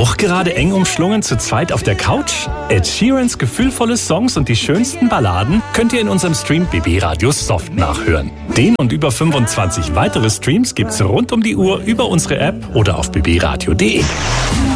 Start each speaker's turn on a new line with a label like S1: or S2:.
S1: Auch gerade eng umschlungen zu zweit auf der Couch? Ed Sheerans gefühlvolle Songs und die schönsten Balladen könnt ihr in unserem Stream BB Radio Soft nachhören. Den und über 25 weitere Streams gibt's rund um die Uhr über unsere App oder auf bbradio.de.